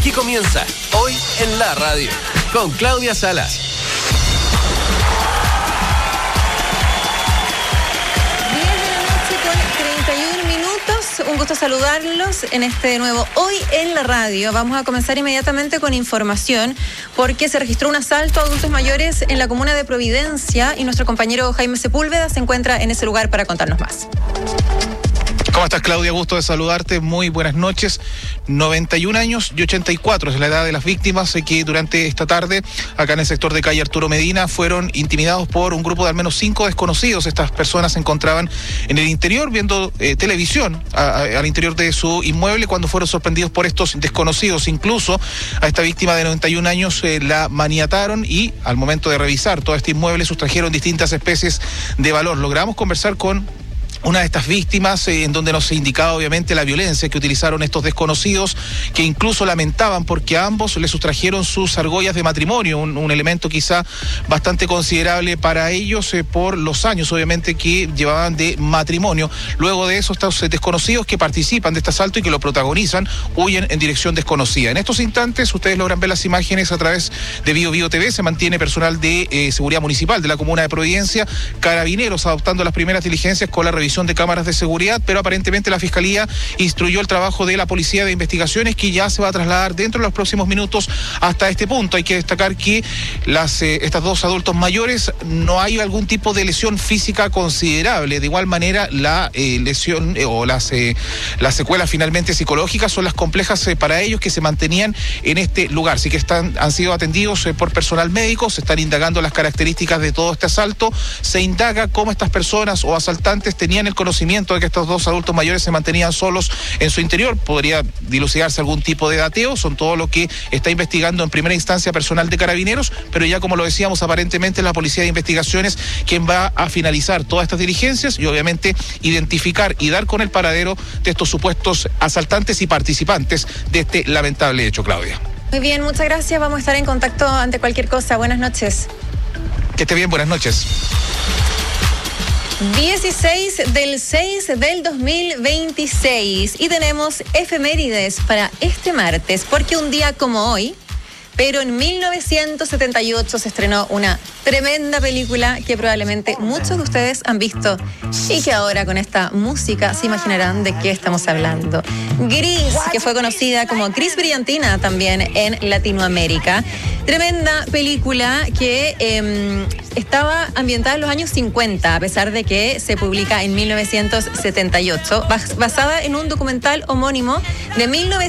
Aquí comienza Hoy en la Radio con Claudia Salas. Un gusto saludarlos en este nuevo Hoy en la Radio. Vamos a comenzar inmediatamente con información porque se registró un asalto a adultos mayores en la comuna de Providencia y nuestro compañero Jaime Sepúlveda se encuentra en ese lugar para contarnos más. ¿Cómo estás, Claudia? Gusto de saludarte. Muy buenas noches. 91 años y 84 es la edad de las víctimas que durante esta tarde, acá en el sector de calle Arturo Medina, fueron intimidados por un grupo de al menos 5 desconocidos. Estas personas se encontraban en el interior viendo televisión al interior de su inmueble cuando fueron sorprendidos por estos desconocidos. Incluso a esta víctima de 91 años la maniataron y al momento de revisar todo este inmueble sustrajeron distintas especies de valor. Logramos conversar con una de estas víctimas, en donde nos indicaba obviamente la violencia que utilizaron estos desconocidos, que incluso lamentaban porque a ambos les sustrajeron sus argollas de matrimonio, un elemento quizá bastante considerable para ellos por los años obviamente que llevaban de matrimonio. Luego de eso, estos desconocidos que participan de este asalto y que lo protagonizan, huyen en dirección desconocida. En estos instantes, ustedes logran ver las imágenes a través de Bio TV, se mantiene personal de seguridad municipal de la comuna de Providencia, carabineros adoptando las primeras diligencias con la revisión de cámaras de seguridad, pero aparentemente la Fiscalía instruyó el trabajo de la Policía de Investigaciones, que ya se va a trasladar dentro de los próximos minutos hasta este punto. Hay que destacar que estas dos adultos mayores no hay algún tipo de lesión física considerable. De igual manera, la lesión o las secuelas finalmente psicológicas son las complejas para ellos, que se mantenían en este lugar. Así que han sido atendidos por personal médico, se están indagando las características de todo este asalto, se indaga cómo estas personas o asaltantes tenían el conocimiento de que estos dos adultos mayores se mantenían solos en su interior. Podría dilucidarse algún tipo de dateo, son todo lo que está investigando en primera instancia personal de carabineros, pero ya como lo decíamos, aparentemente es la Policía de Investigaciones quien va a finalizar todas estas diligencias y obviamente identificar y dar con el paradero de estos supuestos asaltantes y participantes de este lamentable hecho, Claudia. Muy bien, muchas gracias. Vamos a estar en contacto ante cualquier cosa. Buenas noches. Que esté bien, buenas noches. 16 del 6 del 2026 y tenemos efemérides para este martes, porque un día como hoy, pero en 1978 se estrenó una tremenda película que probablemente muchos de ustedes han visto y que ahora con esta música se imaginarán de qué estamos hablando. Gris, que fue conocida como Gris Brillantina también en Latinoamérica. Tremenda película que estaba ambientada en los años 50, a pesar de que se publica en 1978, basada en un documental homónimo de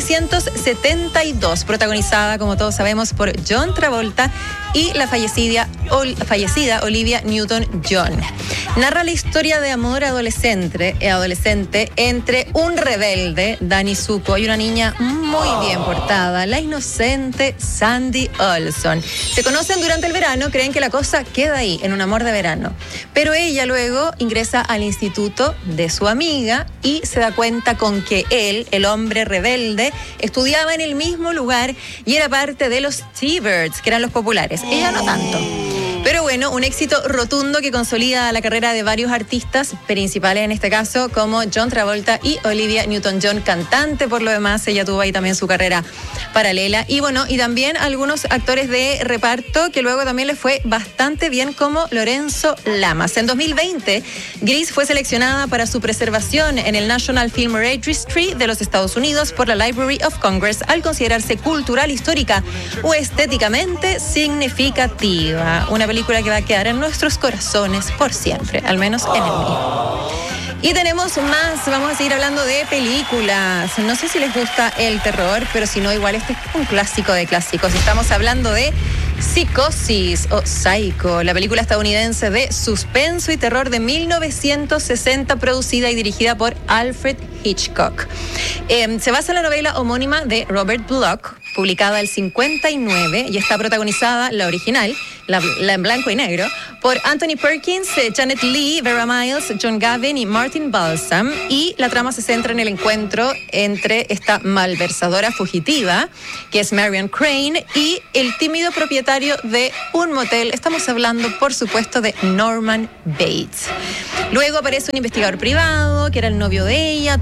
1972, protagonizada, como todos sabemos, por John Travolta y la fallecida Olivia Newton-John. Narra la historia de amor adolescente entre un rebelde, Danny Zuko, y una niña muy bien portada, la inocente Sandy Olson. Se conocen durante el verano, creen que la cosa queda ahí, en un amor de verano. Pero ella luego ingresa al instituto de su amiga y se da cuenta con que él, el hombre rebelde, estudiaba en el mismo lugar y era parte de los T-Birds, que eran los populares. Ella no tanto. Pero bueno, un éxito rotundo que consolida la carrera de varios artistas, principales en este caso, como John Travolta y Olivia Newton-John, cantante por lo demás. Ella tuvo ahí también su carrera paralela. Y bueno, y también algunos actores de reparto que luego también les fue bastante bien, como Lorenzo Lamas. En 2020, Gris fue seleccionada para su preservación en el National Film Registry de los Estados Unidos por la Library of Congress al considerarse cultural, histórica o estéticamente significativa. Una película que va a quedar en nuestros corazones por siempre, al menos en el mío. Y tenemos más, vamos a seguir hablando de películas. No sé si les gusta el terror, pero si no, igual este es un clásico de clásicos. Estamos hablando de Psicosis o Psycho, la película estadounidense de suspenso y terror de 1960, producida y dirigida por Alfred Hitchcock. Se basa en la novela homónima de Robert Bloch, publicada el 59, y está protagonizada, la original, la en blanco y negro, por Anthony Perkins, Janet Leigh, Vera Miles, John Gavin y Martin Balsam. Y la trama se centra en el encuentro entre esta malversadora fugitiva, que es Marion Crane, y el tímido propietario de un motel. Estamos hablando, por supuesto, de Norman Bates. Luego aparece un investigador privado, que era el novio de ella.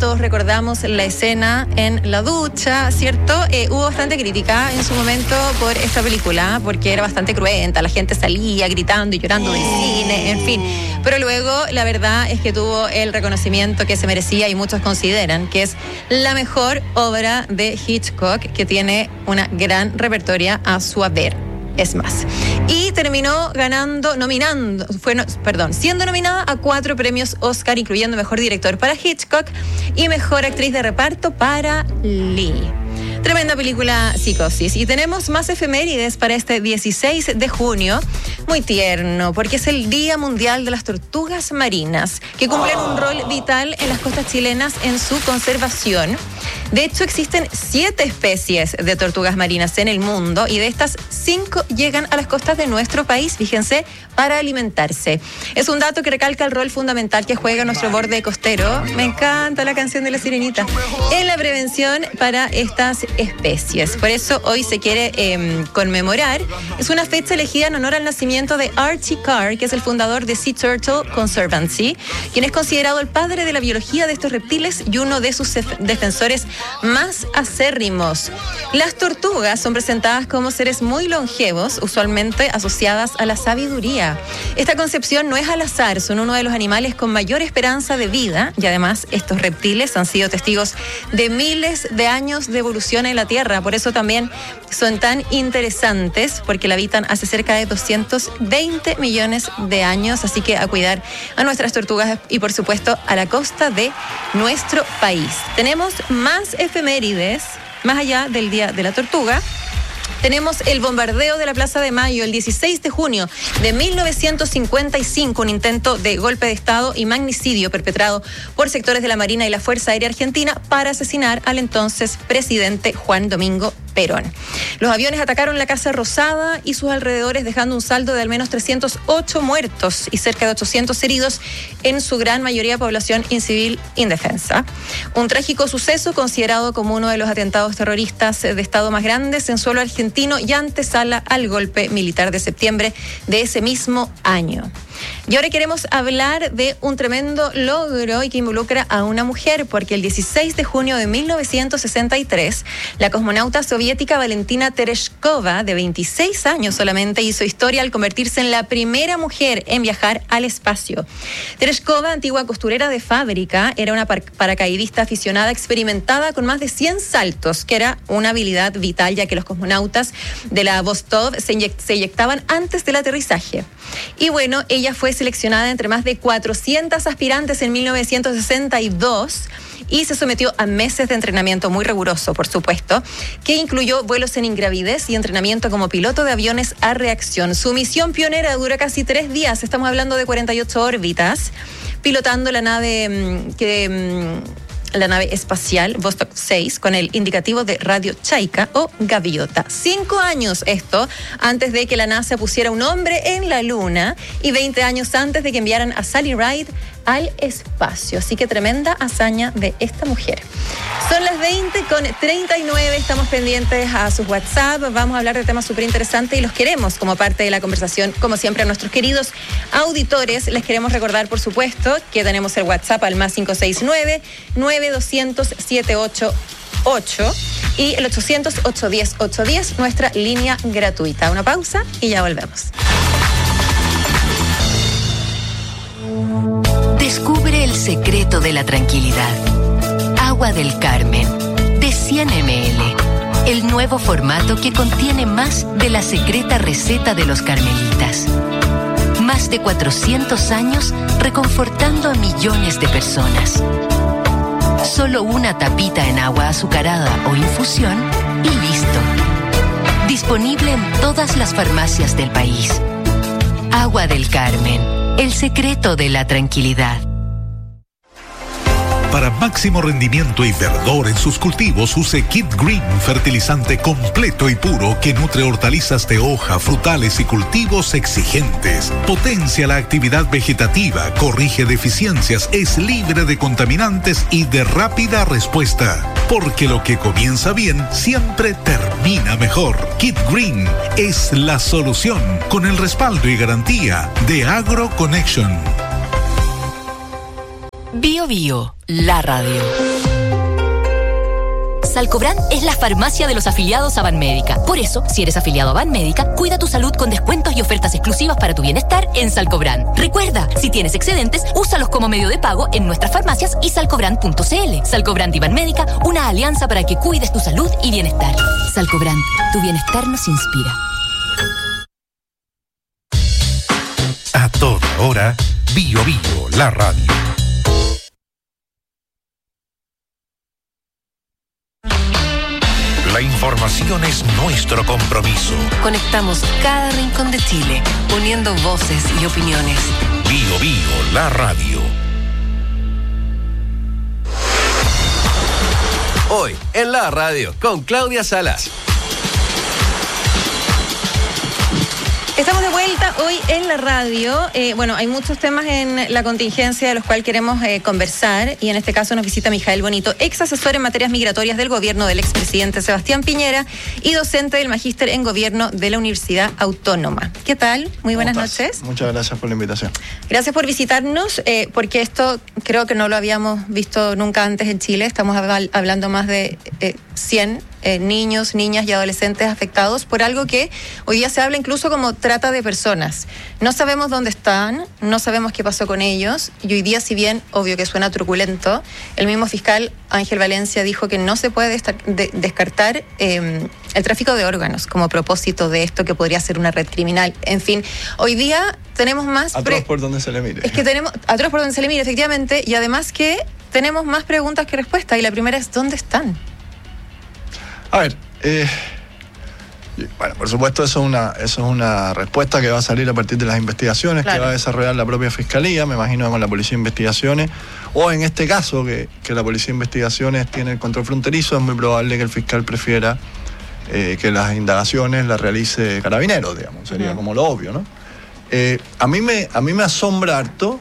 todos recordamos la escena en la ducha, ¿cierto? Hubo bastante crítica en su momento por esta película, porque era bastante cruenta, la gente salía gritando y llorando del cine, en fin. Pero luego la verdad es que tuvo el reconocimiento que se merecía y muchos consideran que es la mejor obra de Hitchcock, que tiene una gran repertoria a su haber. Es más. Y terminó siendo nominada a 4 premios Oscar, incluyendo Mejor Director para Hitchcock y Mejor Actriz de Reparto para Lee. Tremenda película, Psicosis. Y tenemos más efemérides para este 16 de junio. Muy tierno, porque es el Día Mundial de las Tortugas Marinas, que cumplen un rol vital en las costas chilenas en su conservación. De hecho, existen 7 especies de tortugas marinas en el mundo y de estas 5 llegan a las costas de nuestro país, fíjense, para alimentarse. Es un dato que recalca el rol fundamental que juega nuestro borde costero. Me encanta la canción de La Sirenita. En la prevención para estas especies. Por eso hoy se quiere conmemorar. Es una fecha elegida en honor al nacimiento de Archie Carr, que es el fundador de Sea Turtle Conservancy, quien es considerado el padre de la biología de estos reptiles y uno de sus defensores más acérrimos. Las tortugas son presentadas como seres muy longevos, usualmente asociadas a la sabiduría. Esta concepción no es al azar, son uno de los animales con mayor esperanza de vida y además estos reptiles han sido testigos de miles de años de evolución en la Tierra. Por eso también son tan interesantes, porque la habitan hace cerca de 220 millones de años, así que a cuidar a nuestras tortugas y por supuesto a la costa de nuestro país. Tenemos más efemérides, más allá del Día de la Tortuga. Tenemos el bombardeo de la Plaza de Mayo el 16 de junio de 1955, un intento de golpe de Estado y magnicidio perpetrado por sectores de la Marina y la Fuerza Aérea Argentina para asesinar al entonces presidente Juan Domingo Perón. Los aviones atacaron la Casa Rosada y sus alrededores, dejando un saldo de al menos 308 muertos y cerca de 800 heridos, en su gran mayoría población incivil indefensa. Un trágico suceso considerado como uno de los atentados terroristas de Estado más grandes en suelo argentino y antesala al golpe militar de septiembre de ese mismo año. Y ahora queremos hablar de un tremendo logro y que involucra a una mujer, porque el 16 de junio de 1963, la cosmonauta soviética Valentina Tereshkova, de 26 años solamente, hizo historia al convertirse en la primera mujer en viajar al espacio. Tereshkova, antigua costurera de fábrica, era una paracaidista aficionada experimentada con más de 100 saltos, que era una habilidad vital, ya que los cosmonautas de la Vostok se eyectaban antes del aterrizaje. Y bueno, ella fue seleccionada entre más de 400 aspirantes en 1962 y se sometió a meses de entrenamiento muy riguroso, por supuesto, que incluyó vuelos en ingravidez y entrenamiento como piloto de aviones a reacción. Su misión pionera duró casi 3 días, estamos hablando de 48 órbitas, pilotando la nave la nave espacial Vostok 6 con el indicativo de radio Chaika o Gaviota. 5 años esto antes de que la NASA pusiera un hombre en la Luna y 20 años antes de que enviaran a Sally Ride al espacio. Así que tremenda hazaña de esta mujer. Son las 20:39, estamos pendientes a sus WhatsApp, vamos a hablar de temas súper interesantes y los queremos como parte de la conversación, como siempre, a nuestros queridos auditores. Les queremos recordar, por supuesto, que tenemos el WhatsApp al más 569-9200-788 y el 800-810-810, nuestra línea gratuita. Una pausa y ya volvemos. Descubre el secreto de la tranquilidad. Agua del Carmen, de 100 ml. El nuevo formato que contiene más de la secreta receta de los carmelitas. Más de 400 años reconfortando a millones de personas. Solo una tapita en agua azucarada o infusión y listo. Disponible en todas las farmacias del país. Agua del Carmen, el secreto de la tranquilidad. Para máximo rendimiento y verdor en sus cultivos, use Kid Green, fertilizante completo y puro que nutre hortalizas de hoja, frutales y cultivos exigentes. Potencia la actividad vegetativa, corrige deficiencias, es libre de contaminantes y de rápida respuesta. Porque lo que comienza bien siempre termina mejor. Kid Green es la solución, con el respaldo y garantía de AgroConnection. Bio Bio, la radio. Salcobrand es la farmacia de los afiliados a Banmédica. Por eso, si eres afiliado a Banmédica, cuida tu salud con descuentos y ofertas exclusivas para tu bienestar en Salcobrand. Recuerda, si tienes excedentes, úsalos como medio de pago en nuestras farmacias y salcobrand.cl. Salcobrand y Banmédica, una alianza para que cuides tu salud y bienestar. Salcobrand, tu bienestar nos inspira. A toda hora, Bio Bio, la radio. La información es nuestro compromiso. Conectamos cada rincón de Chile, uniendo voces y opiniones. Bio Bio, la radio. Hoy en la radio con Claudia Salas. Estamos de vuelta hoy en la radio. Bueno, hay muchos temas en la contingencia de los cuales queremos conversar, y en este caso nos visita Mijael Bonito, ex asesor en materias migratorias del gobierno del expresidente Sebastián Piñera y docente del magíster en gobierno de la Universidad Autónoma. ¿Qué tal? Muy buenas noches. Muchas gracias por la invitación. Gracias por visitarnos, porque esto creo que no lo habíamos visto nunca antes en Chile. Estamos hablando más de 100 niños, niñas y adolescentes afectados por algo que hoy día se habla incluso como trata de personas. No sabemos dónde están, no sabemos qué pasó con ellos, y hoy día, si bien obvio que suena truculento, el mismo fiscal Ángel Valencia dijo que no se puede descartar el tráfico de órganos como propósito de esto que podría ser una red criminal. En fin, hoy día tenemos más... Atroz por donde se le mire. Es que tenemos atroz por donde se le mire, efectivamente, y además que tenemos más preguntas que respuestas, y la primera es ¿dónde están? A ver, bueno, por supuesto eso es una respuesta que va a salir a partir de las investigaciones, claro, que va a desarrollar la propia Fiscalía, me imagino con la Policía de Investigaciones, o en este caso que la Policía de Investigaciones tiene el control fronterizo, es muy probable que el fiscal prefiera que las indagaciones las realice Carabineros, digamos, sería como lo obvio, ¿no? A mí me asombra harto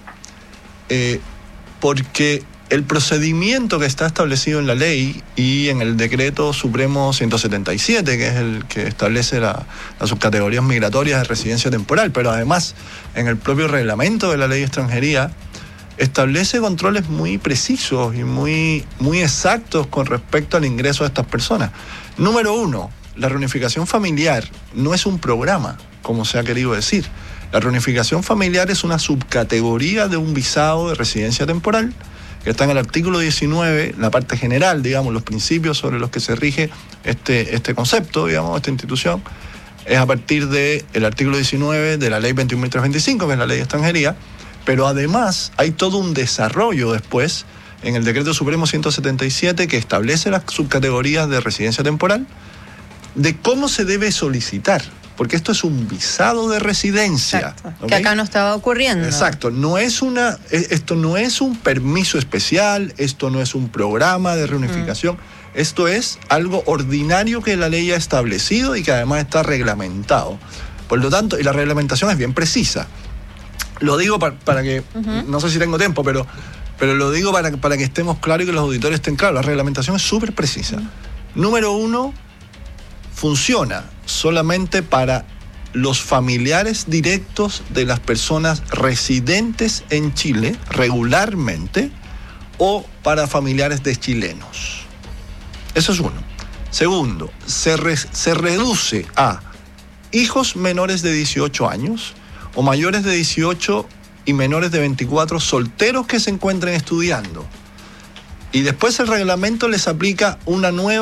porque el procedimiento que está establecido en la ley y en el decreto supremo 177, que es el que establece las subcategorías migratorias de residencia temporal, pero además en el propio reglamento de la ley de extranjería, establece controles muy precisos y muy exactos con respecto al ingreso de estas personas. Número 1, la reunificación familiar no es un programa, como se ha querido decir. La reunificación familiar es una subcategoría de un visado de residencia temporal, que está en el artículo 19, la parte general, digamos, los principios sobre los que se rige este concepto, digamos, esta institución, es a partir del artículo 19 de la ley 21.325, que es la ley de extranjería, pero además hay todo un desarrollo después en el decreto supremo 177 que establece las subcategorías de residencia temporal, de cómo se debe solicitar, porque esto es un visado de residencia. ¿Okay? Que acá no estaba ocurriendo. Exacto, esto no es un permiso especial, esto no es un programa de reunificación, esto es algo ordinario que la ley ha establecido y que además está reglamentado. Por lo tanto, y la reglamentación es bien precisa. Lo digo para que, no sé si tengo tiempo, pero lo digo para que estemos claros y que los auditores estén claros. La reglamentación es súper precisa. Número 1, funciona solamente para los familiares directos de las personas residentes en Chile regularmente o para familiares de chilenos. Eso es uno. Segundo, se reduce a hijos menores de 18 años o mayores de 18 y menores de 24 solteros que se encuentren estudiando. Y después el reglamento les aplica un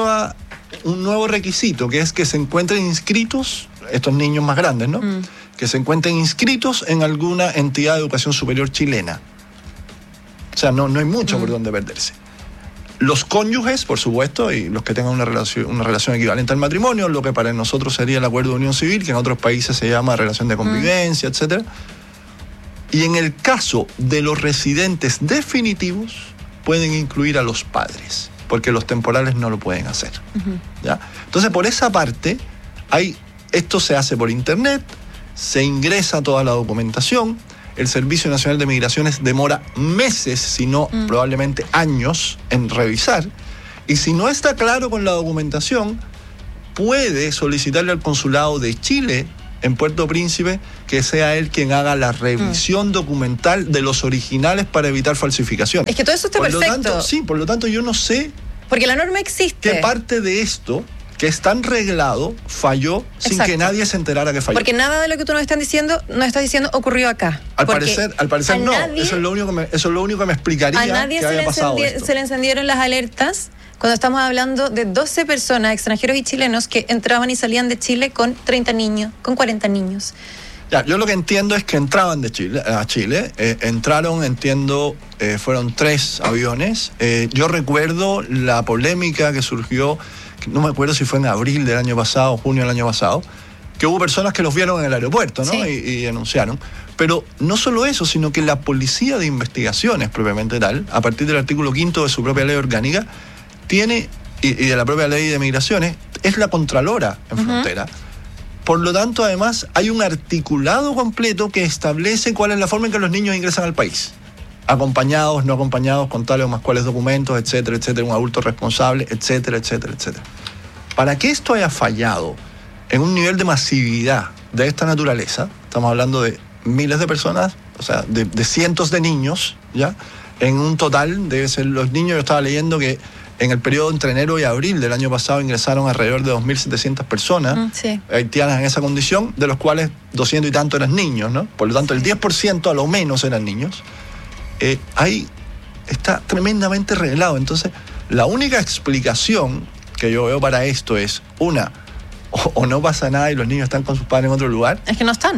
nuevo requisito, que es que se encuentren inscritos, estos niños más grandes, ¿no? Que se encuentren inscritos en alguna entidad de educación superior chilena. O sea, no hay mucho por donde perderse. Los cónyuges, por supuesto, y los que tengan una relación equivalente al matrimonio, lo que para nosotros sería el acuerdo de unión civil, que en otros países se llama relación de convivencia, etcétera. Y en el caso de los residentes definitivos, pueden incluir a los padres, porque los temporales no lo pueden hacer. ¿Ya? Entonces, por esa parte, esto se hace por internet, se ingresa toda la documentación, el Servicio Nacional de Migraciones demora meses, si no probablemente años, en revisar, y si no está claro con la documentación, puede solicitarle al Consulado de Chile en Puerto Príncipe que sea él quien haga la revisión documental de los originales para evitar falsificación. Es que todo eso está perfecto. Por lo tanto, yo no sé Porque la norma existe. ¿Qué parte de esto, que es tan reglado, falló sin que nadie se enterara que falló? Porque nada de lo que tú nos estás diciendo ocurrió acá. Al parecer no. Eso es lo único que me explicaría a nadie que haya pasado esto. se le encendieron las alertas cuando estamos hablando de 12 personas, extranjeros y chilenos, que entraban y salían de Chile con 30 niños, con 40 niños. Ya, yo lo que entiendo es que entraban a Chile, entraron, fueron 3 aviones. Yo recuerdo la polémica que surgió, no me acuerdo si fue en abril del año pasado, junio del año pasado, que hubo personas que los vieron en el aeropuerto, ¿no? Sí. Y denunciaron. Pero no solo eso, sino que la Policía de Investigaciones, propiamente tal, a partir del artículo 5 de su propia ley orgánica, tiene, y de la propia ley de migraciones, es la Contralora en frontera. Por lo tanto, además, hay un articulado completo que establece cuál es la forma en que los niños ingresan al país. Acompañados, no acompañados, con tales o más cuales documentos, etcétera, etcétera, un adulto responsable, etcétera, etcétera, etcétera. Para que esto haya fallado en un nivel de masividad de esta naturaleza, estamos hablando de miles de personas, o sea, de cientos de niños, ¿ya? En un total, debe ser los niños, yo estaba leyendo que en el periodo entre enero y abril del año pasado ingresaron alrededor de 2.700 personas haitianas en esa condición, de los cuales 200 y tanto eran niños, ¿no? Por lo tanto, el 10% a lo menos eran niños. Ahí está tremendamente reglado. Entonces, la única explicación que yo veo para esto es, una, o no pasa nada y los niños están con sus padres en otro lugar. Es que no están.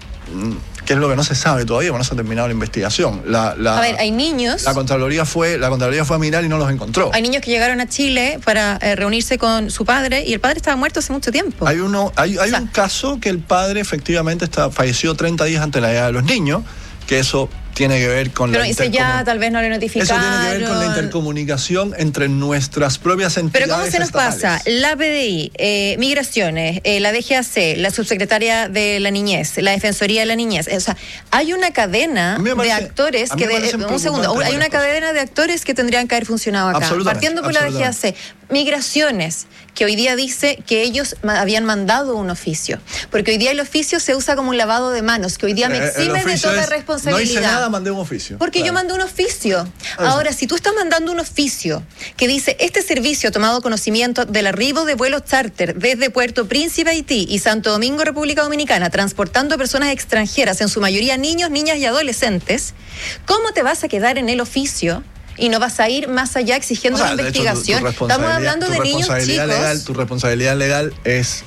Que es lo que no se sabe todavía, porque no se ha terminado la investigación. A ver, hay niños... La Contraloría fue a mirar y no los encontró. Hay niños que llegaron a Chile para reunirse con su padre y el padre estaba muerto hace mucho tiempo. Hay un caso que el padre efectivamente falleció 30 días antes de la llegada de los niños, que eso tiene que ver con pero ese ya tal vez no le notificaron. Eso tiene que ver con la intercomunicación entre nuestras propias entidades. Pero ¿cómo se nos pasa? La PDI, Migraciones, la DGAC, la Subsecretaria de la Niñez, la Defensoría de la Niñez. O sea, hay una cadena de actores que... hay una cadena de actores que tendrían que haber funcionado acá. Partiendo por la DGAC. Migraciones, que hoy día dice que ellos habían mandado un oficio. Porque hoy día el oficio se usa como un lavado de manos, que hoy día me exime de toda responsabilidad. No hice nada, mandé un oficio. Porque yo mandé un oficio. Ahora, si tú estás mandando un oficio que dice, este servicio ha tomado conocimiento del arribo de vuelos charter desde Puerto Príncipe, Haití y Santo Domingo, República Dominicana, transportando a personas extranjeras, en su mayoría niños, niñas y adolescentes, ¿cómo te vas a quedar en el oficio y no vas a ir más allá exigiendo una investigación? Estamos hablando de niños chicos. Tu responsabilidad legal es...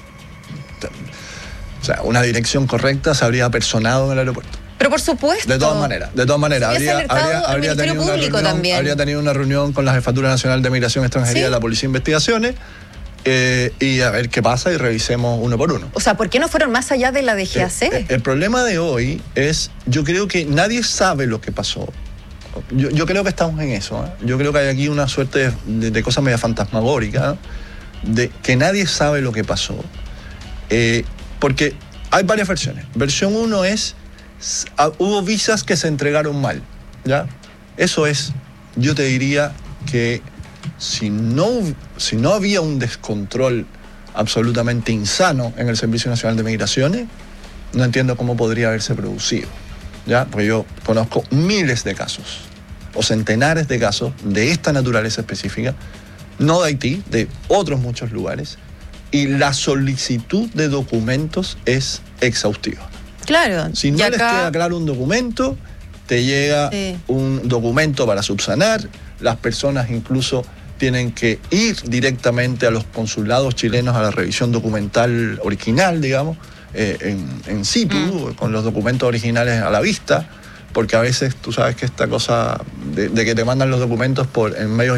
O sea, una dirección correcta se habría personado en el aeropuerto. Pero por supuesto. De todas maneras. Habría tenido una reunión con la Jefatura Nacional de Migración Extranjería de la Policía de Investigaciones y a ver qué pasa y revisemos uno por uno. O sea, ¿por qué no fueron más allá de la DGAC? El problema de hoy es, yo creo que nadie sabe lo que pasó. Yo creo que estamos en eso. Yo creo que hay aquí una suerte de cosa media fantasmagórica, de que nadie sabe lo que pasó. Porque hay varias versiones. Versión 1 es, hubo visas que se entregaron mal, ¿ya? Eso es, yo te diría que si no había un descontrol absolutamente insano en el Servicio Nacional de Migraciones, no entiendo cómo podría haberse producido, ¿ya? Porque yo conozco miles de casos, o centenares de casos de esta naturaleza específica, no de Haití, de otros muchos lugares, y la solicitud de documentos es exhaustiva. Claro. Si no les queda claro un documento, te llega un documento para subsanar. Las personas incluso tienen que ir directamente a los consulados chilenos a la revisión documental original, digamos, en situ, con los documentos originales a la vista, porque a veces tú sabes que esta cosa de que te mandan los documentos por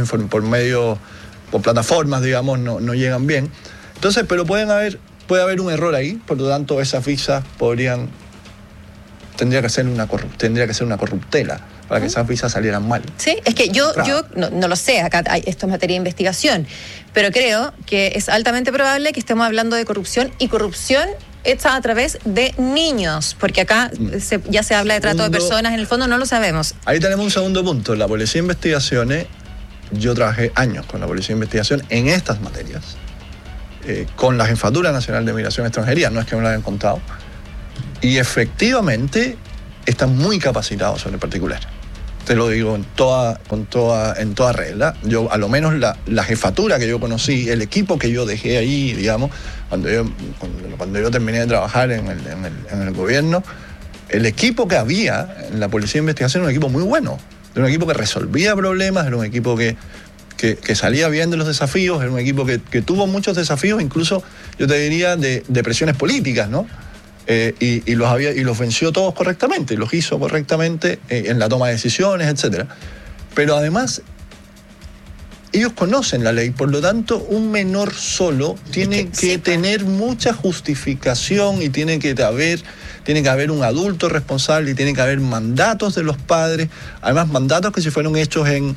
plataformas, digamos, no llegan bien. Entonces, pero puede haber un error ahí, por lo tanto esas visas tendría que ser una corruptela para que esas visas salieran mal. Sí, es que yo no lo sé, acá esto es materia de investigación, pero creo que es altamente probable que estemos hablando de corrupción, y corrupción hecha a través de niños, porque acá ya se habla de trato de personas, en el fondo no lo sabemos. Ahí tenemos un segundo punto. La Policía de Investigaciones, yo trabajé años con la Policía de Investigación en estas materias, con la Jefatura Nacional de Migración Extranjería, no es que me lo hayan contado, y efectivamente están muy capacitados sobre el particular. te lo digo en toda regla. Yo, a lo menos la jefatura que yo conocí, el equipo que yo dejé ahí, digamos, cuando yo terminé de trabajar en el gobierno, el equipo que había en la Policía de Investigación era un equipo muy bueno. Era un equipo que resolvía problemas, era un equipo que salía bien de los desafíos, era un equipo que tuvo muchos desafíos, incluso yo te diría de presiones políticas, ¿no? Y los venció todos correctamente, los hizo correctamente en la toma de decisiones, etcétera. Pero además, ellos conocen la ley, por lo tanto, un menor solo tiene que tener mucha justificación y tiene que haber un adulto responsable y tiene que haber mandatos de los padres, además mandatos que si fueron hechos en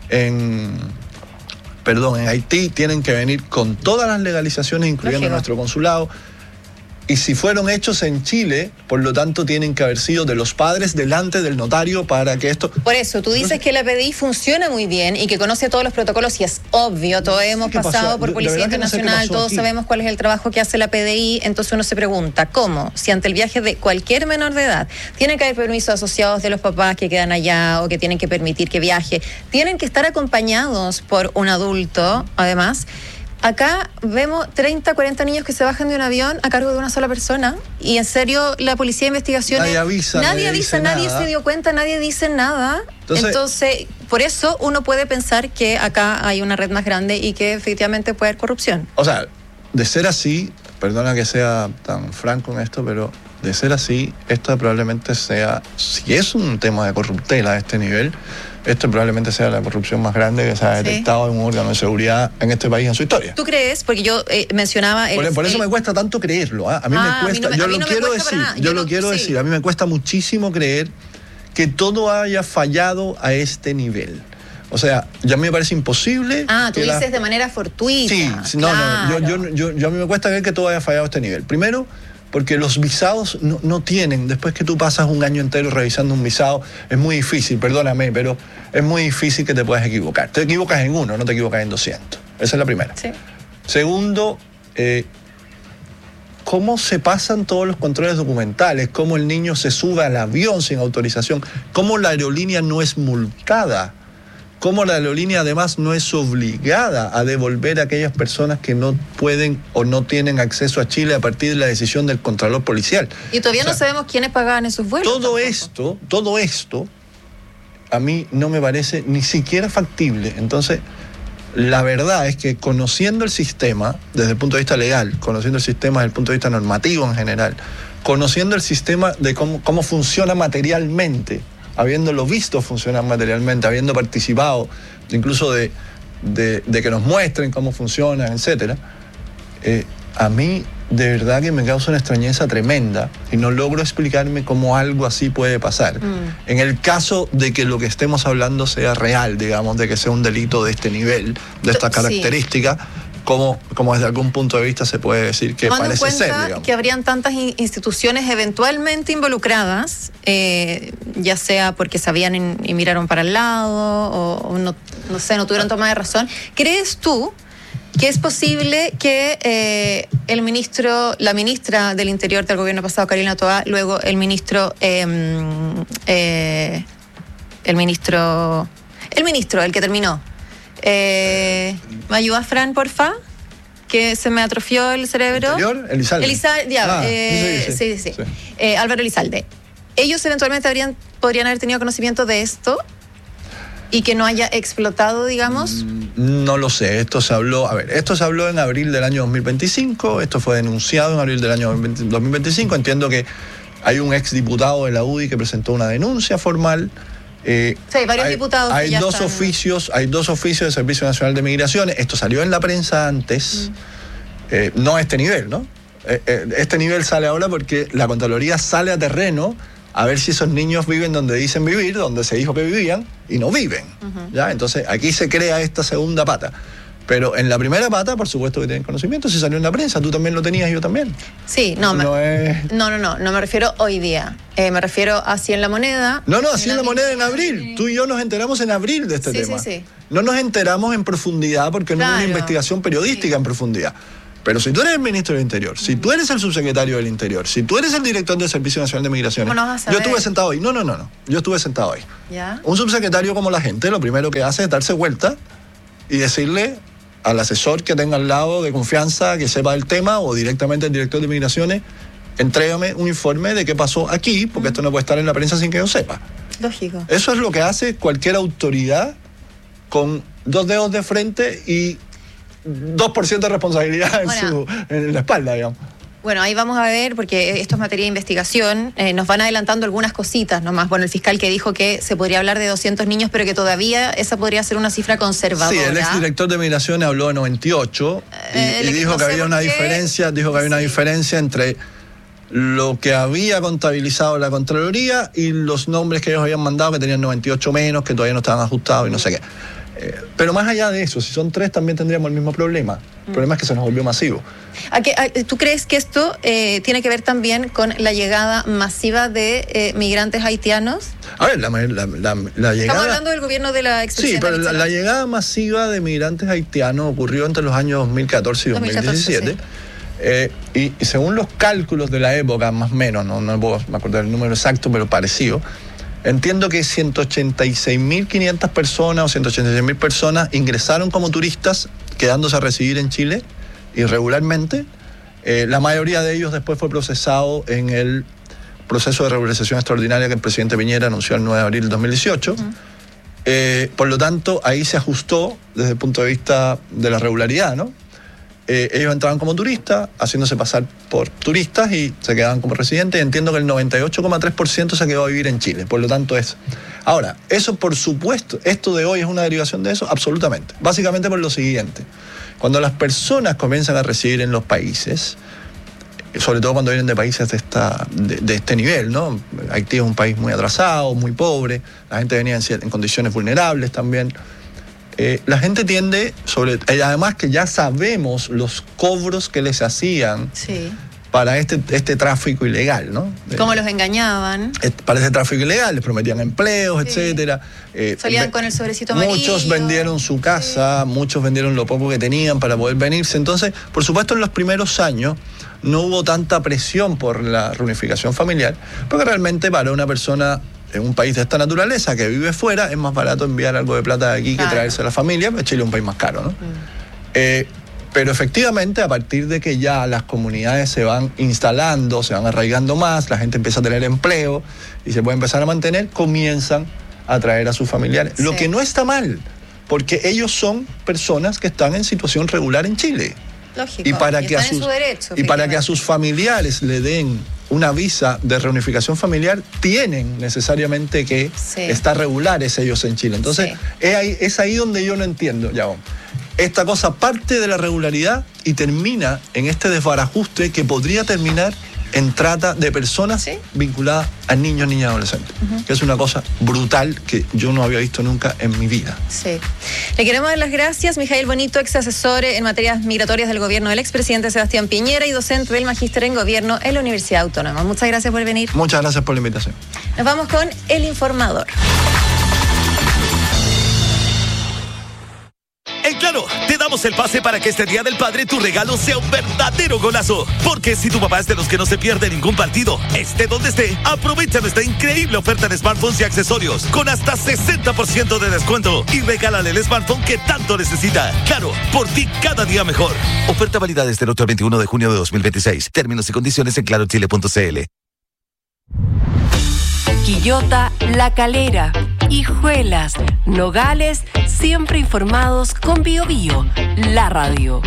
Haití tienen que venir con todas las legalizaciones, incluyendo nuestro consulado. Y si fueron hechos en Chile, por lo tanto tienen que haber sido de los padres delante del notario para que esto... Por eso, tú dices que la PDI funciona muy bien y que conoce todos los protocolos y es obvio, todos hemos pasado por Policía Internacional, todos sabemos cuál es el trabajo que hace la PDI, entonces uno se pregunta, ¿cómo? Si ante el viaje de cualquier menor de edad tiene que haber permisos asociados de los papás que quedan allá o que tienen que permitir que viaje, tienen que estar acompañados por un adulto, además... Acá vemos 30, 40 niños que se bajan de un avión a cargo de una sola persona y en serio la Policía de Investigaciones... Nadie avisa, nadie se dio cuenta, nadie dice nada. Entonces, por eso uno puede pensar que acá hay una red más grande y que efectivamente puede haber corrupción. O sea, de ser así, perdona que sea tan franco en esto, pero de ser así, esto probablemente sea, si es un tema de corruptela a este nivel... Esto probablemente sea la corrupción más grande que se ha detectado en un órgano de seguridad en este país en su historia. ¿Tú crees? Porque yo mencionaba... Por eso me cuesta tanto creerlo. A mí me cuesta, yo lo quiero decir, a mí me cuesta muchísimo creer que todo haya fallado a este nivel. O sea, ya a mí me parece imposible... tú dices de manera fortuita. Sí, claro. Yo a mí me cuesta creer que todo haya fallado a este nivel. Primero... porque los visados no tienen, después que tú pasas un año entero revisando un visado, es muy difícil, perdóname, pero es muy difícil que te puedas equivocar. Te equivocas en uno, no te equivocas en 200. Esa es la primera. Sí. Segundo, ¿cómo se pasan todos los controles documentales? ¿Cómo el niño se sube al avión sin autorización? ¿Cómo la aerolínea no es multada? ¿Cómo la aerolínea además no es obligada a devolver a aquellas personas que no pueden o no tienen acceso a Chile a partir de la decisión del Contralor Policial? Y todavía no sabemos quiénes pagaban esos vuelos. Todo esto, a mí no me parece ni siquiera factible. Entonces, la verdad es que conociendo el sistema desde el punto de vista legal, conociendo el sistema desde el punto de vista normativo en general, conociendo el sistema de cómo funciona materialmente, habiéndolo visto funcionar materialmente, habiendo participado incluso de que nos muestren cómo funcionan, etcétera, a mí de verdad que me causa una extrañeza tremenda y no logro explicarme cómo algo así puede pasar. En el caso de que lo que estemos hablando sea real, digamos, de que sea un delito de este nivel, de esta característica, como desde algún punto de vista se puede decir que parece ser, digamos. Que habrían tantas instituciones eventualmente involucradas, ya sea porque sabían y miraron para el lado o no tuvieron toma de razón. ¿Crees tú que es posible que la ministra del Interior del gobierno pasado, Carolina Toá, luego el ministro, el que terminó, ¿me ayudas, Fran, porfa? Que se me atrofió el cerebro. ¿Elizalde? Sí. Álvaro Elizalde. Ellos eventualmente podrían haber tenido conocimiento de esto y que no haya explotado, digamos. No lo sé. Esto se habló en abril del año 2025. Esto fue denunciado en abril del año 2025. Entiendo que hay un exdiputado de la UDI que presentó una denuncia formal. Hay varios diputados. Hay dos oficios del Servicio Nacional de Migraciones. Esto salió en la prensa antes, no a este nivel, ¿no? Este nivel sale ahora porque la Contraloría sale a terreno a ver si esos niños viven donde dicen vivir, donde se dijo que vivían, y no viven. ¿Ya? Entonces aquí se crea esta segunda pata. Pero en la primera pata, por supuesto que tienen conocimiento, si salió en la prensa, tú también lo tenías, yo también. Sí, no me refiero hoy día. Me refiero a Así en la Moneda. Así en la Moneda en abril. Tú y yo nos enteramos en abril de este tema. Sí. No nos enteramos en profundidad porque no hubo una investigación periodística en profundidad. Pero si tú eres el ministro del Interior, si tú eres el subsecretario del Interior, si tú eres el director del Servicio Nacional de Migraciones, ¿cómo no vas a saber? yo estuve sentado ahí. No. Yo estuve sentado ahí. ¿Ya? Un subsecretario como la gente, lo primero que hace es darse vuelta y decirle al asesor que tenga al lado de confianza, que sepa el tema, o directamente al director de Migraciones, entrégame un informe de qué pasó aquí, porque esto no puede estar en la prensa sin que yo sepa. Lógico. Eso es lo que hace cualquier autoridad con 2 dedos de frente y 2% de responsabilidad en la espalda, digamos. Bueno, ahí vamos a ver, porque esto es materia de investigación, nos van adelantando algunas cositas nomás. Bueno, el fiscal que dijo que se podría hablar de 200 niños, pero que todavía esa podría ser una cifra conservadora. Sí, el exdirector de Migraciones habló de 98 y dijo que había una diferencia, diferencia entre lo que había contabilizado la Contraloría y los nombres que ellos habían mandado, que tenían 98 menos, que todavía no estaban ajustados y no sé qué. Pero más allá de eso, si son 3 también tendríamos el mismo problema. El problema es que se nos volvió masivo. ¿Tú crees que esto tiene que ver también con la llegada masiva de migrantes haitianos? A ver, la llegada... Estamos hablando del gobierno de la expresidenta. Sí, pero la llegada masiva de migrantes haitianos ocurrió entre los años 2014 y 2017. Sí. Y según los cálculos de la época, más o menos, no puedo me acordar el número exacto, pero parecido, entiendo que 186.500 personas o 186.000 personas ingresaron como turistas, quedándose a residir en Chile irregularmente. La mayoría de ellos después fue procesado en el proceso de regularización extraordinaria que el presidente Piñera anunció el 9 de abril del 2018. Por lo tanto, ahí se ajustó desde el punto de vista de la regularidad, ¿no? Ellos entraban como turistas, haciéndose pasar por turistas y se quedaban como residentes. Entiendo que el 98,3% se quedó a vivir en Chile. Por lo tanto, es... Ahora, eso por supuesto, esto de hoy es una derivación de eso, absolutamente. Básicamente por lo siguiente. Cuando las personas comienzan a residir en los países, sobre todo cuando vienen de países de este nivel, ¿no? Haití es un país muy atrasado, muy pobre, la gente venía en condiciones vulnerables también. La gente tiende, además que ya sabemos los cobros que les hacían para este tráfico ilegal, ¿no? Cómo los engañaban. Para ese tráfico ilegal, les prometían empleos, etcétera. Salían con el sobrecito amarillo. Muchos vendieron su casa, muchos vendieron lo poco que tenían para poder venirse. Entonces, por supuesto, en los primeros años no hubo tanta presión por la reunificación familiar, porque realmente para una persona en un país de esta naturaleza que vive fuera es más barato enviar algo de plata de aquí que traerse a la familia, porque Chile es un país más caro, ¿no? Pero efectivamente, a partir de que ya las comunidades se van instalando, se van arraigando más, la gente empieza a tener empleo y se puede empezar a mantener, comienzan a traer a sus familiares. Sí. Lo que no está mal, porque ellos son personas que están en situación regular en Chile. Lógico. Y para que a sus familiares le den una visa de reunificación familiar, tienen necesariamente que estar regulares ellos en Chile. Entonces, es ahí donde yo no entiendo, ya vamos. Esta cosa parte de la regularidad y termina en este desbarajuste que podría terminar en trata de personas vinculadas a niños, niñas y adolescentes. Que es una cosa brutal que yo no había visto nunca en mi vida. Sí. Le queremos dar las gracias, Mijael Bonito, ex asesor en materias migratorias del gobierno del expresidente Sebastián Piñera y docente del Magíster en Gobierno en la Universidad Autónoma. Muchas gracias por venir. Muchas gracias por la invitación. Nos vamos con El Informador. En Claro, te damos el pase para que este Día del Padre tu regalo sea un verdadero golazo. Porque si tu papá es de los que no se pierde ningún partido, esté donde esté, aprovecha nuestra increíble oferta de smartphones y accesorios con hasta 60% de descuento y regálale el smartphone que tanto necesita. Claro, por ti cada día mejor. Oferta válida desde el 8 al 21 de junio de 2026. Términos y condiciones en clarochile.cl. Quillota, La Calera, Hijuelas, Nogales, siempre informados con Bio Bio, la radio.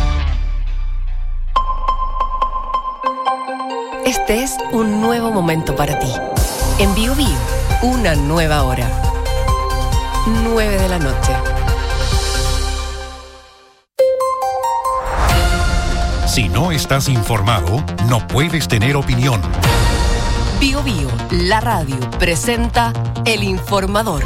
Este es un nuevo momento para ti. En Bio Bio, una nueva hora. 9 de la noche. Si no estás informado, no puedes tener opinión. Bio Bio, la radio, presenta El Informador.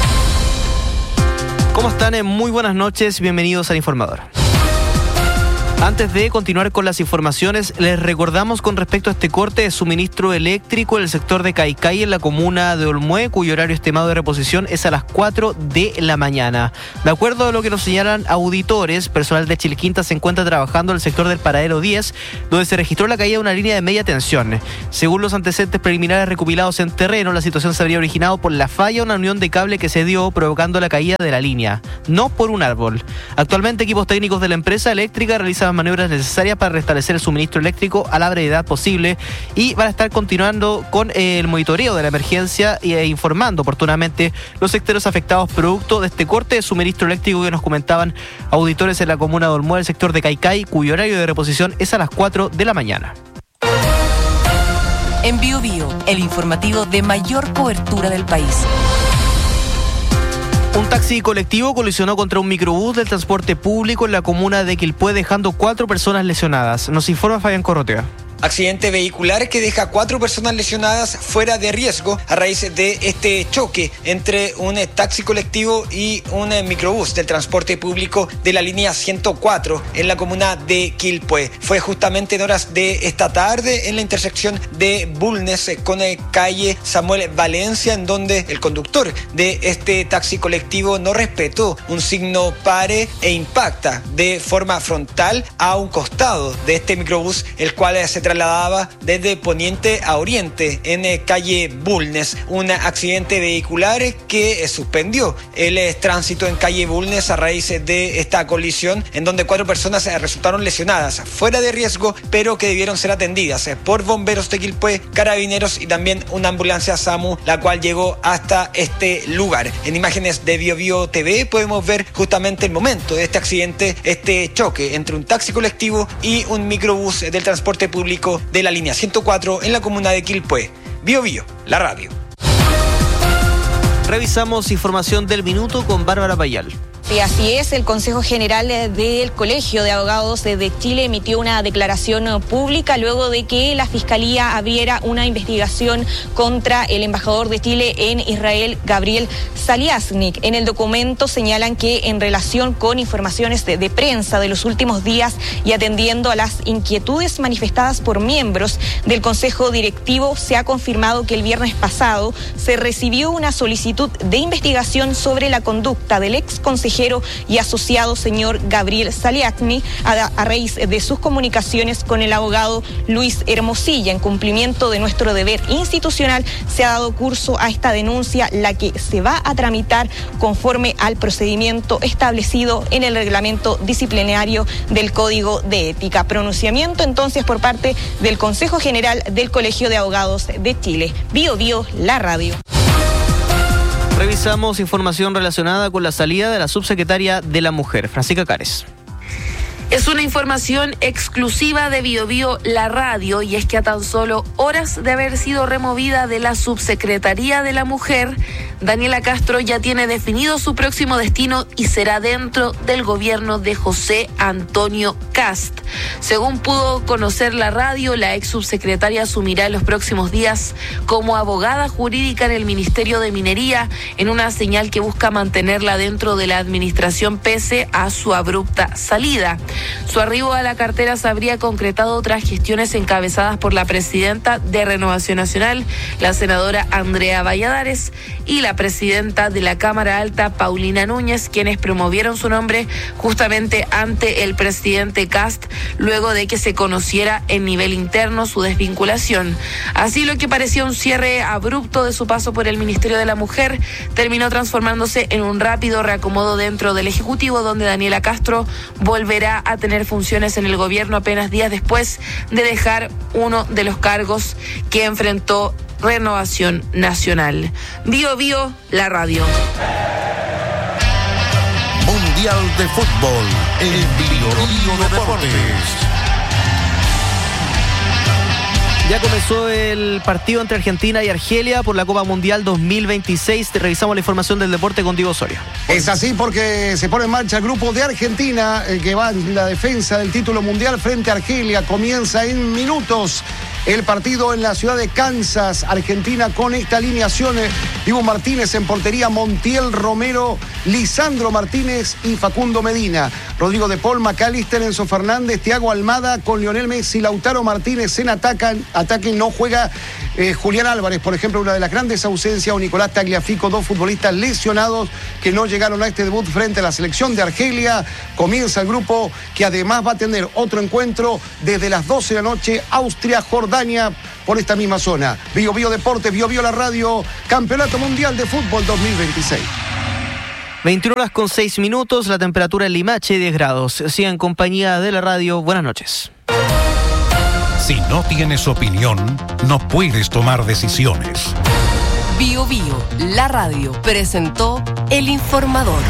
¿Cómo están? Muy buenas noches, bienvenidos al Informador. Antes de continuar con las informaciones, les recordamos con respecto a este corte de suministro eléctrico en el sector de Caicay, en la comuna de Olmué, cuyo horario estimado de reposición es a las 4 de la mañana. De acuerdo a lo que nos señalan auditores, personal de Chilquinta se encuentra trabajando en el sector del Paradero 10, donde se registró la caída de una línea de media tensión. Según los antecedentes preliminares recopilados en terreno, la situación se habría originado por la falla de una unión de cable que se dio, provocando la caída de la línea, no por un árbol. Actualmente, equipos técnicos de la empresa eléctrica realizan maniobras necesarias para restablecer el suministro eléctrico a la brevedad posible y van a estar continuando con el monitoreo de la emergencia e informando oportunamente los sectores afectados producto de este corte de suministro eléctrico que nos comentaban auditores en la comuna de Olmué, el sector de Caicay, cuyo horario de reposición es a las 4 de la mañana. En Bio Bio, el informativo de mayor cobertura del país. Un taxi colectivo colisionó contra un microbús del transporte público en la comuna de Quilpué, dejando 4 personas lesionadas. Nos informa Fabián Corrotea. Accidente vehicular que deja 4 personas lesionadas fuera de riesgo a raíz de este choque entre un taxi colectivo y un microbús del transporte público de la línea 104 en la comuna de Quilpué. Fue justamente en horas de esta tarde en la intersección de Bulnes con calle Samuel Valencia, en donde el conductor de este taxi colectivo no respetó un signo pare e impacta de forma frontal a un costado de este microbús, el cual se trasladaba desde poniente a oriente en calle Bulnes. Un accidente vehicular que suspendió el tránsito en calle Bulnes a raíz de esta colisión, en donde 4 personas resultaron lesionadas fuera de riesgo, pero que debieron ser atendidas por bomberos de Quilpué, carabineros y también una ambulancia SAMU, la cual llegó hasta este lugar. En imágenes de Bio Bio TV podemos ver justamente el momento de este accidente, este choque entre un taxi colectivo y un microbús del transporte público de la línea 104 en la comuna de Quilpué. Bio Bio, la radio. Revisamos información del minuto con Bárbara Payal. Y así es, el Consejo General del Colegio de Abogados de Chile emitió una declaración pública luego de que la Fiscalía abriera una investigación contra el embajador de Chile en Israel, Gabriel Saliasnik. En el documento señalan que en relación con informaciones de prensa de los últimos días y atendiendo a las inquietudes manifestadas por miembros del Consejo Directivo, se ha confirmado que el viernes pasado se recibió una solicitud de investigación sobre la conducta del ex consejero y asociado señor Gabriel Saliasnik a raíz de sus comunicaciones con el abogado Luis Hermosilla. En cumplimiento de nuestro deber institucional, se ha dado curso a esta denuncia, la que se va a tramitar conforme al procedimiento establecido en el reglamento disciplinario del Código de Ética. Pronunciamiento entonces por parte del Consejo General del Colegio de Abogados de Chile. Bio Bio, la radio. Revisamos información relacionada con la salida de la subsecretaria de la Mujer, Francisca Cares. Es una información exclusiva de Bio Bio, la radio, y es que a tan solo horas de haber sido removida de la Subsecretaría de la Mujer, Daniela Castro ya tiene definido su próximo destino y será dentro del gobierno de José Antonio Kast. Según pudo conocer la radio, la ex subsecretaria asumirá en los próximos días como abogada jurídica en el Ministerio de Minería, en una señal que busca mantenerla dentro de la administración pese a su abrupta salida. Su arribo a la cartera se habría concretado tras gestiones encabezadas por la presidenta de Renovación Nacional, la senadora Andrea Valladares, y la presidenta de la Cámara Alta, Paulina Núñez, quienes promovieron su nombre justamente ante el presidente Kast, luego de que se conociera en nivel interno su desvinculación. Así, lo que parecía un cierre abrupto de su paso por el Ministerio de la Mujer terminó transformándose en un rápido reacomodo dentro del Ejecutivo, donde Daniela Castro volverá a tener funciones en el gobierno apenas días después de dejar uno de los cargos que enfrentó Renovación Nacional. Bio Bio, la radio. Mundial de Fútbol en Bio Bio Deportes. Ya comenzó el partido entre Argentina y Argelia por la Copa Mundial 2026. Revisamos la información del deporte con Diego Soria. Es así porque se pone en marcha el grupo de Argentina, que va en la defensa del título mundial frente a Argelia. Comienza en minutos el partido en la ciudad de Kansas, Argentina, con esta alineación. Dibu Martínez en portería, Montiel, Romero, Lisandro Martínez y Facundo Medina. Rodrigo de Paul, McAllister, Enzo Fernández, Thiago Almada con Lionel Messi, Lautaro Martínez en ataque. No juega Julián Álvarez, por ejemplo, una de las grandes ausencias, o Nicolás Tagliafico, dos futbolistas lesionados que no llegaron a este debut frente a la selección de Argelia. Comienza el grupo que además va a tener otro encuentro desde las 12 de la noche, Austria-Jordania, por esta misma zona. Bio Deportes, Bio la radio, Campeonato Mundial de Fútbol 2026. 21:06, la temperatura en Limache 10 grados. Sigan en compañía de la radio. Buenas noches. Si no tienes opinión, no puedes tomar decisiones. Bio, la radio, presentó El Informador.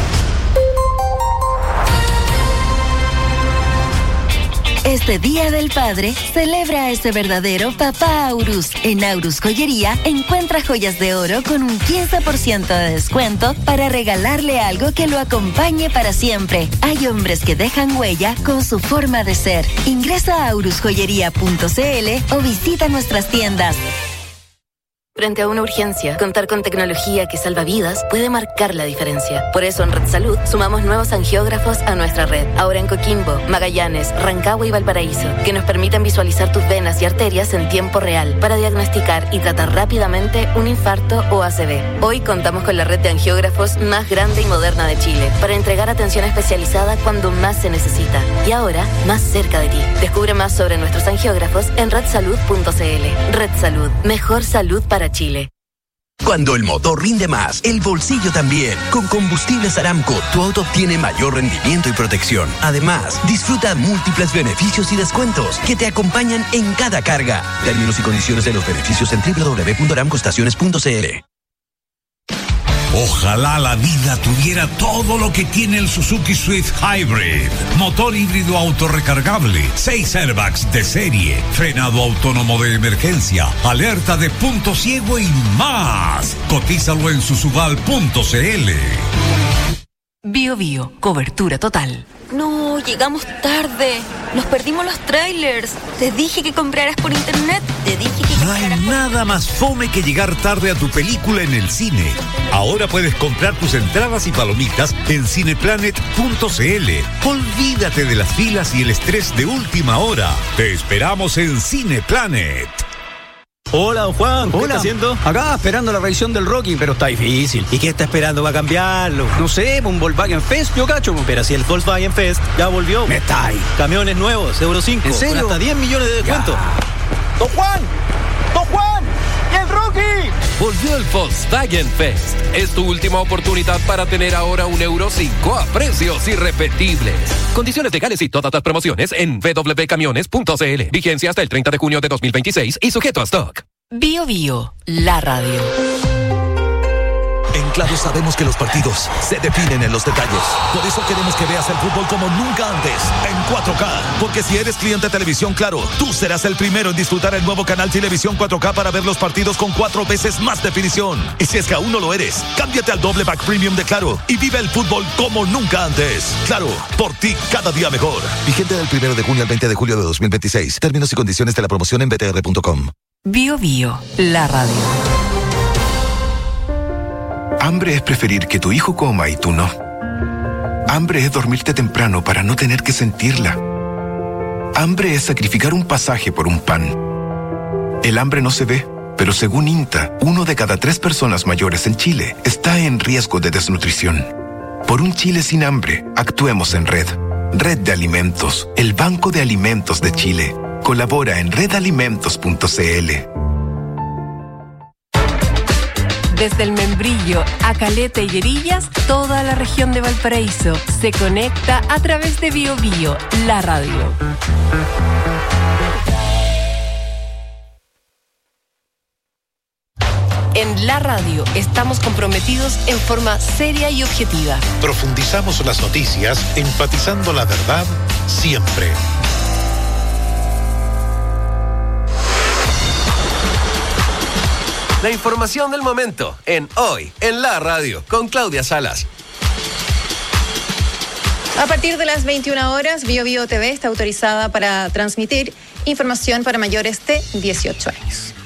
Este Día del Padre, celebra a ese verdadero papá Aurus. En Aurus Joyería, encuentra joyas de oro con un 15% de descuento para regalarle algo que lo acompañe para siempre. Hay hombres que dejan huella con su forma de ser. Ingresa a aurusjoyería.cl o visita nuestras tiendas. Frente a una urgencia, contar con tecnología que salva vidas puede marcar la diferencia. Por eso en Red Salud sumamos nuevos angiógrafos a nuestra red. Ahora en Coquimbo, Magallanes, Rancagua y Valparaíso, que nos permiten visualizar tus venas y arterias en tiempo real para diagnosticar y tratar rápidamente un infarto o ACV. Hoy contamos con la red de angiógrafos más grande y moderna de Chile para entregar atención especializada cuando más se necesita. Y ahora, más cerca de ti. Descubre más sobre nuestros angiógrafos en redsalud.cl. Red Salud. Mejor salud para Chile. Cuando el motor rinde más, el bolsillo también. Con Combustibles Aramco, tu auto obtiene mayor rendimiento y protección. Además, disfruta múltiples beneficios y descuentos que te acompañan en cada carga. Términos y condiciones de los beneficios en www.aramcoestaciones.cl. Ojalá la vida tuviera todo lo que tiene el Suzuki Swift Hybrid. Motor híbrido autorrecargable, 6 airbags de serie, frenado autónomo de emergencia, alerta de punto ciego y más. Cotízalo en susuval.cl. Bio, cobertura total. No, llegamos tarde. Nos perdimos los trailers. Te dije que compraras por internet. No hay nada más fome que llegar tarde a tu película en el cine. Ahora puedes comprar tus entradas y palomitas en cineplanet.cl. Olvídate de las filas y el estrés de última hora. Te esperamos en Cineplanet. Hola, don Juan. ¿Qué está haciendo? Acá, esperando la revisión del Rocky, pero está difícil. ¿Y qué está esperando para cambiarlo? No sé, un Volkswagen Fest, yo cacho. Pero si el Volkswagen Fest ya volvió. Me está ahí. Camiones nuevos, Euro 5. ¿En serio? Con hasta 10 millones de descuento. ¡Don Juan! ¡Don Juan! ¡Y el Rocky! Volvió el Volkswagen Fest. Es tu última oportunidad para tener ahora un Euro 5 a precios irrepetibles. Condiciones legales y todas las promociones en www.camiones.cl. Vigencia hasta el 30 de junio de 2026 y sujeto a stock. Bio, la radio. En Claro sabemos que los partidos se definen en los detalles. Por eso queremos que veas el fútbol como nunca antes, en 4K. Porque si eres cliente de Televisión Claro, tú serás el primero en disfrutar el nuevo canal Televisión 4K para ver los partidos con 4 veces más definición. Y si es que aún no lo eres, cámbiate al doble pack premium de Claro y vive el fútbol como nunca antes. Claro, por ti cada día mejor. Vigente del 1 de junio al 20 de julio de 2026. Términos y condiciones de la promoción en btr.com. Bio, la radio. Hambre es preferir que tu hijo coma y tú no. Hambre es dormirte temprano para no tener que sentirla. Hambre es sacrificar un pasaje por un pan. El hambre no se ve, pero según INTA, 1 de cada 3 personas mayores en Chile está en riesgo de desnutrición. Por un Chile sin hambre, actuemos en red. Red de Alimentos, el Banco de Alimentos de Chile. Colabora en redalimentos.cl. Desde el Membrillo a Caleta y Herillas, toda la región de Valparaíso se conecta a través de Bio, la radio. En la radio estamos comprometidos en forma seria y objetiva. Profundizamos las noticias, enfatizando la verdad siempre. La información del momento en Hoy en la Radio con Claudia Salas. A partir de las 21 horas, BioBio TV está autorizada para transmitir información para mayores de 18 años.